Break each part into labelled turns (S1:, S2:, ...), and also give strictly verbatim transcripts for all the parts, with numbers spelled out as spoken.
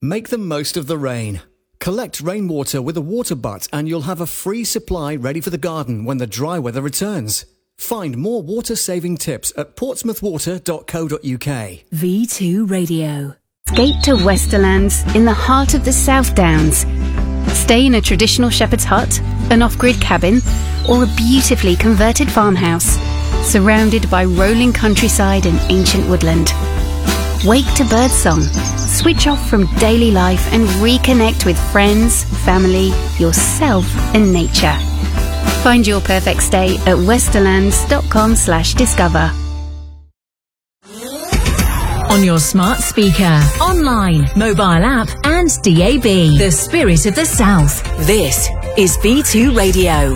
S1: Make the most of the rain. Collect rainwater with a water butt and you'll have a free supply ready for the garden when the dry weather returns. Find more water-saving tips at portsmouth water dot co dot uk.
S2: V two Radio. Escape to Westerlands in the heart of the South Downs. Stay in a traditional shepherd's hut, an off-grid cabin, or a beautifully converted farmhouse, surrounded by rolling countryside and ancient woodland. Wake to birdsong, switch off from daily life and reconnect with friends, family, yourself and nature. Find your perfect stay at westerlands dot com slash discover.
S3: On your smart speaker, online, mobile app and D A B. The spirit of the South. This is V two Radio.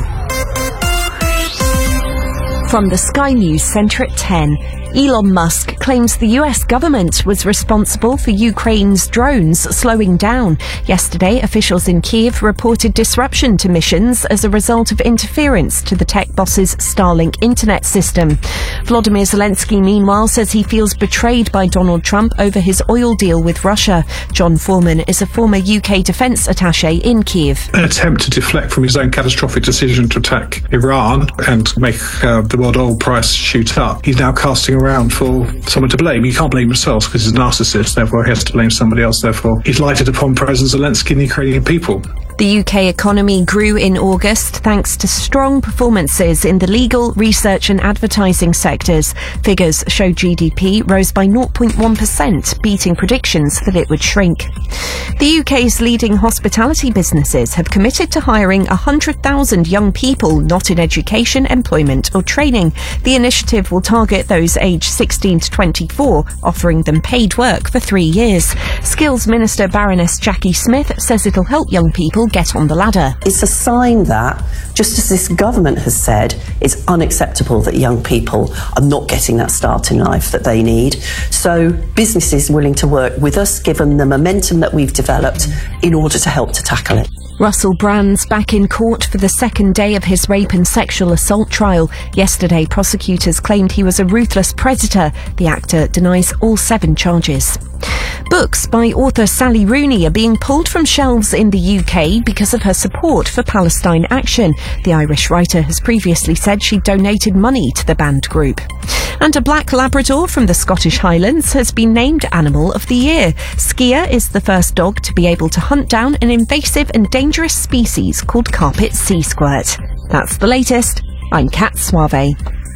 S4: From the Sky News Centre at ten, Elon Musk claims the U S government was responsible for Ukraine's drones slowing down. Yesterday, officials in Kyiv reported disruption to missions as a result of interference to the tech boss's Starlink internet system. Volodymyr Zelensky, meanwhile, says he feels betrayed by Donald Trump over his oil deal with Russia. John Foreman is a former U K defence attaché in Kyiv.
S5: An attempt to deflect from his own catastrophic decision to attack Iran and make uh, the world oil price shoot up. He's now casting around around for someone to blame. He can't blame himself because he's a narcissist, therefore he has to blame somebody else, therefore he's lighted upon President Zelensky and the Ukrainian people.
S4: The U K economy grew in August thanks to strong performances in the legal, research and advertising sectors. Figures show G D P rose by zero point one percent, beating predictions that it would shrink. The U K's leading hospitality businesses have committed to hiring one hundred thousand young people not in education, employment or training. The initiative will target those aged sixteen to twenty-four, offering them paid work for three years. Skills Minister Baroness Jackie Smith says it'll help young people get on the ladder.
S6: It's a sign that, just as this government has said, it's unacceptable that young people are not getting that start in life that they need. So businesses willing to work with us, given the momentum that we've developed in order to help to tackle it.
S4: Russell Brand's back in court for the second day of his rape and sexual assault trial. Yesterday, prosecutors claimed he was a ruthless predator. The actor denies all seven charges. Books by author Sally Rooney are being pulled from shelves in the U K because of her support for Palestine Action. The Irish writer has previously said she donated money to the banned group. And a black Labrador from the Scottish Highlands has been named Animal of the Year. Skia is the first dog to be able to hunt down an invasive and dangerous species called carpet sea squirt. That's the latest. I'm Kat Suave.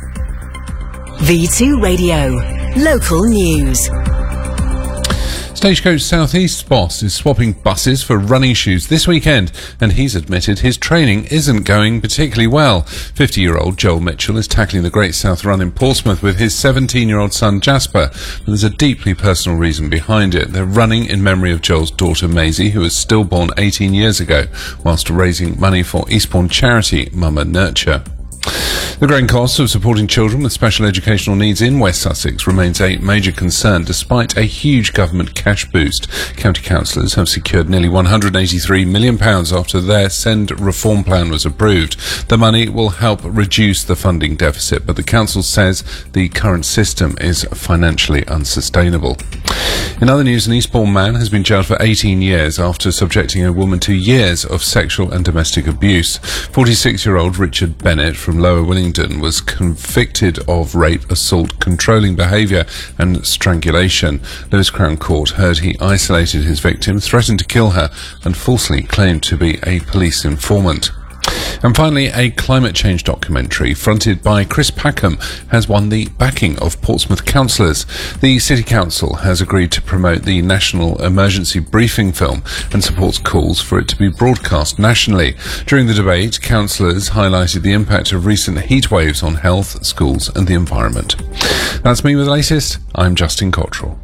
S3: V two Radio. Local news.
S7: Stagecoach South East's boss is swapping buses for running shoes this weekend, and he's admitted his training isn't going particularly well. fifty-year-old Joel Mitchell is tackling the Great South Run in Portsmouth with his seventeen-year-old son Jasper. But there's a deeply personal reason behind it. They're running in memory of Joel's daughter Maisie, who was stillborn eighteen years ago, whilst raising money for Eastbourne charity Mama Nurture. The growing cost of supporting children with special educational needs in West Sussex remains a major concern despite a huge government cash boost. County councillors have secured nearly one hundred eighty-three million pounds after their SEND reform plan was approved. The money will help reduce the funding deficit, but the council says the current system is financially unsustainable. In other news, an Eastbourne man has been jailed for eighteen years after subjecting a woman to years of sexual and domestic abuse. forty-six-year-old Richard Bennett from Lower Willingdon was convicted of rape, assault, controlling behaviour and strangulation. Lewis Crown Court heard he isolated his victim, threatened to kill her and falsely claimed to be a police informant. And finally, a climate change documentary fronted by Chris Packham has won the backing of Portsmouth councillors. The City Council has agreed to promote the National Emergency Briefing film and supports calls for it to be broadcast nationally. During the debate, councillors highlighted the impact of recent heat waves on health, schools and the environment. That's me with the latest. I'm Justin Cottrell.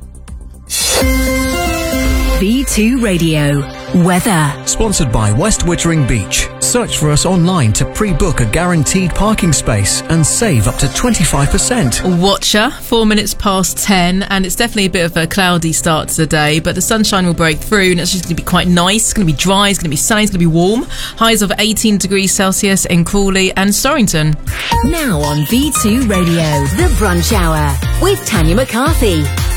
S3: V two Radio. Weather.
S1: Sponsored by West Wittering Beach. Search for us online to pre-book a guaranteed parking space and save up to twenty-five percent.
S8: Watcher, four minutes past ten, and it's definitely a bit of a cloudy start to the day, but the sunshine will break through and it's just going to be quite nice. It's going to be dry, it's going to be sunny, it's going to be warm. Highs of eighteen degrees Celsius in Crawley and Storrington.
S3: Now on V two Radio, The Brunch Hour with Tanya McCarthy.